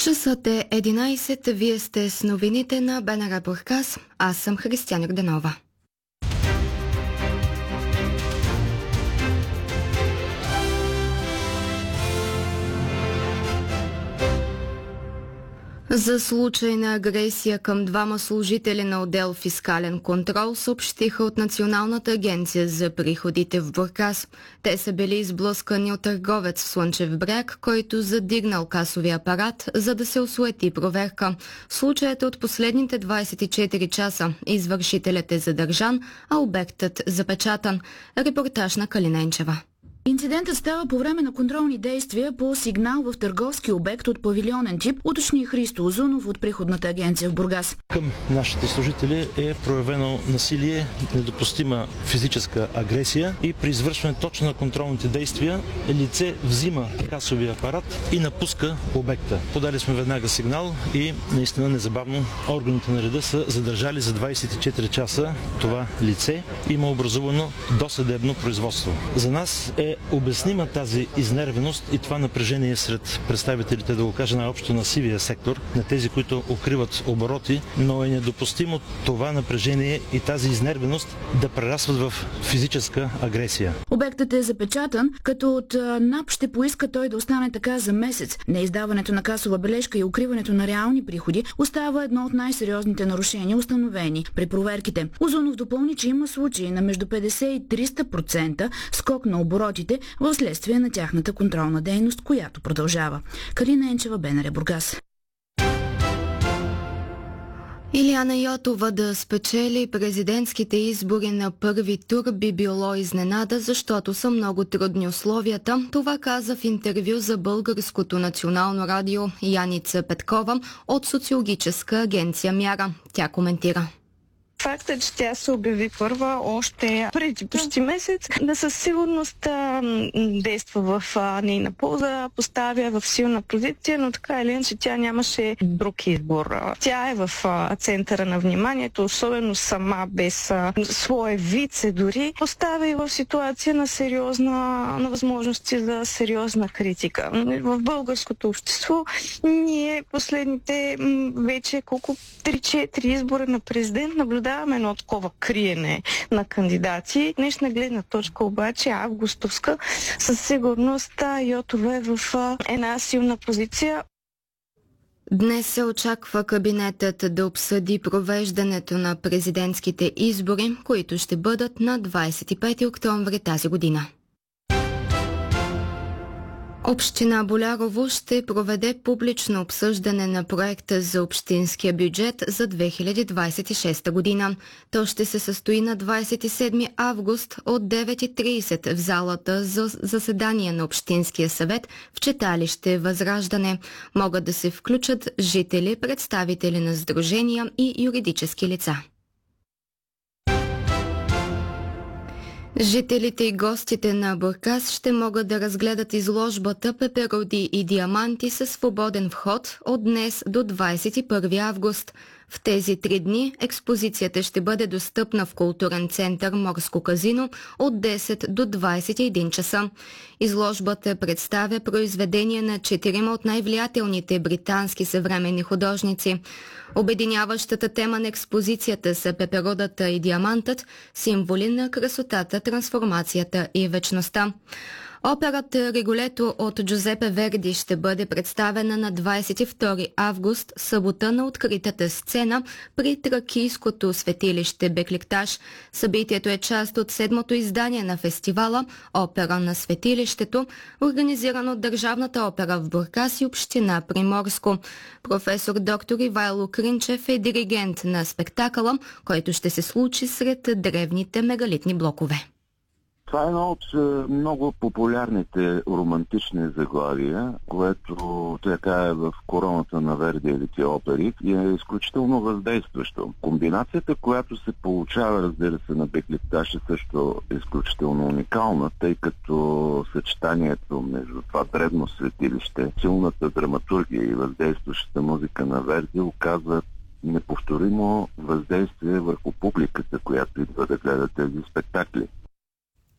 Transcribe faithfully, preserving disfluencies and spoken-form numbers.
Часът е единайсет. Вие сте с новините на БНР Бургас. Аз съм Християна Йорданова. За случай на агресия към двама служители на отдел фискален контрол съобщиха от Националната агенция за приходите в Бургас. Те са били изблъскани от търговец в Слънчев бряг, който задигнал касовия апарат, за да се осуети проверка. Случаят е от последните двайсет и четири часа. Извършителят е задържан, а обектът запечатан. Репортаж на Калина Енчева. Инцидентът става по време на контролни действия по сигнал в търговски обект от павилионен тип, уточни Христо Озунов от приходната агенция в Бургас. Към нашите служители е проявено насилие, недопустима физическа агресия и при извършване точно на контролните действия лице взима касовия апарат и напуска обекта. Подали сме веднага сигнал и наистина незабавно органите на реда са задържали за двайсет и четири часа това лице. Има образувано досъдебно производство. За нас е обяснима тази изнервеност и това напрежение сред представителите, да го кажа най-общо, на сивия сектор, на тези, които укриват обороти, но е недопустимо това напрежение и тази изнервеност да прерастват в физическа агресия. Обектът е запечатан, като от НАП ще поиска той да остане така за месец. Неиздаването на касова бележка и укриването на реални приходи остава едно от най-сериозните нарушения, установени при проверките. Озунов допълни, че има случаи на между петдесет и триста процента скок на оборотите в следствие на тяхната контролна дейност, която продължава. Калина Енчева, БНР Бургас. Илияна Йотова да спечели президентските избори на първи тур би било изненада, защото са много трудни условията. Това каза в интервю за Българското национално радио Яница Петкова от социологическа агенция Мяра. Тя коментира. Фактът, че тя се обяви първа още преди почти месец, да със сигурност а, действа в а, нейна полза, поставя в силна позиция, но така или иначе тя нямаше друг избор. Тя е в а, центъра на вниманието, особено сама, без а, своя вице дори, поставя и в ситуация на сериозна, на възможности за сериозна критика. В българското общество ние последните м, вече колко три-четири избора на президент наблюдаваме едно такова криене на кандидати. Днешна гледна точка обаче, августовска, със сигурност Йотова е в една силна позиция. Днес се очаква кабинетът да обсъди провеждането на президентските избори, които ще бъдат на двайсет и пети октомври тази година. Община Болярово ще проведе публично обсъждане на проекта за общинския бюджет за две хиляди двайсет и шеста година. То ще се състои на двайсет и седми август от девет и трийсет в залата за заседание на Общинския съвет в читалище Възраждане. Могат да се включат жители, представители на сдружения и юридически лица. Жителите и гостите на Бургас ще могат да разгледат изложбата "Пеперуди и диаманти" със свободен вход от днес до двайсет и първи август. В тези три дни експозицията ще бъде достъпна в културен център Морско казино от десет до двайсет и един часа. Изложбата представя произведения на четирима от най-влиятелните британски съвременни художници. Обединяващата тема на експозицията са пеперудата и диамантът, символи на красотата, трансформацията и вечността. Операта "Риголето" от Джузепе Верди ще бъде представена на двайсет и втори август, събота, на откритата сцена при тракийското светилище Бекликташ. Събитието е част от седмото издание на фестивала "Опера на светилището", организиран от Държавната опера в Бургас и община Приморско. Професор доктор Ивайло Кринчев е диригент на спектакъла, който ще се случи сред древните мегалитни блокове. Това е едно от много популярните романтични заглавия, което така е в короната на Вердиевите опери и е изключително въздействащо. Комбинацията, която се получава, разбира се, на Бекликташ е също изключително уникална, тъй като съчетанието между това древно светилище, силната драматургия и въздействащата музика на Верди оказва неповторимо въздействие върху публиката, която идва да гледа тези спектакли.